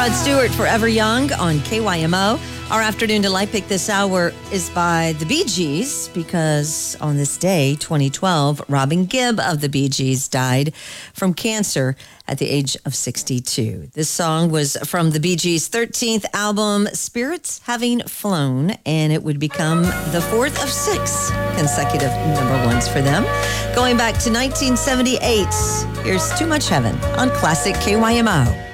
Rod Stewart, Forever Young on KYMO. Our afternoon delight pick this hour is by the Bee Gees because on this day, 2012, Robin Gibb of the Bee Gees died from cancer at the age of 62. This song was from the Bee Gees' 13th album, Spirits Having Flown, and it would become the fourth of 6 consecutive number ones for them. Going back to 1978, here's Too Much Heaven on Classic KYMO.